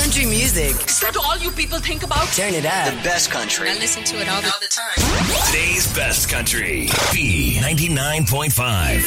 Country music. Is that all you people think about? Turn it up. The best country. I listen to it all the time. Today's best country. B99.5.